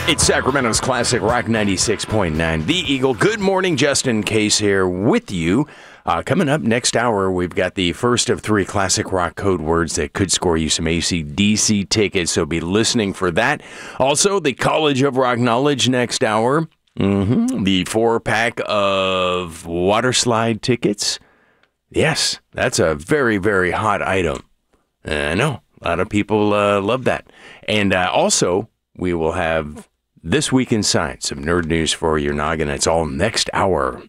It's Sacramento's Classic Rock 96.9. The Eagle. Good morning, Justin Case here with you. Coming up next hour, we've got the first of 3 Classic Rock code words that could score you some AC/DC tickets, so be listening for that. Also, the College of Rock Knowledge next hour. The 4-pack of water slide tickets. Yes, that's a very, very hot item. I know. A lot of people love that. And also, we will have This Week in Science, some nerd news for your noggin. It's all next hour.